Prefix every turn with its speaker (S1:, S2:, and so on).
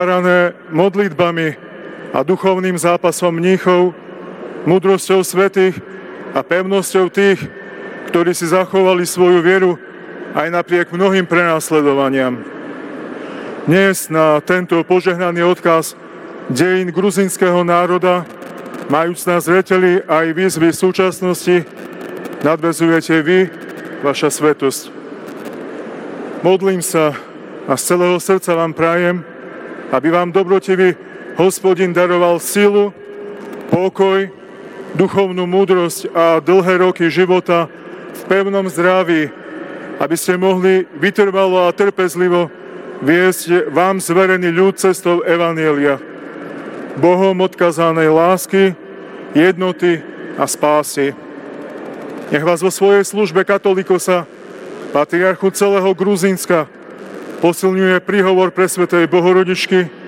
S1: rané modlitbami a duchovným zápasom mníchov, múdrosťou svätých a pevnosťou tých, ktorí si zachovali svoju vieru aj napriek mnohým prenasledovaniam. Dnes na tento požehnaný odkaz dejín gruzinského národa, majúc na zreteli aj výzvy súčasnosti, nadväzujete vy, vaša svätosť. Modlím sa a z celého srdca vám prajem, aby vám dobrotivý Hospodin daroval silu, pokoj, duchovnú múdrosť a dlhé roky života v pevnom zdraví, aby ste mohli vytrvalo a trpezlivo viesť vám zverený ľud cestou Evanjelia, Bohom odkazanej lásky, jednoty a spásy. Nech vás vo svojej službe katolikosa, patriarchu celého Gruzínska, posilňuje príhovor presvätej Bohorodičky,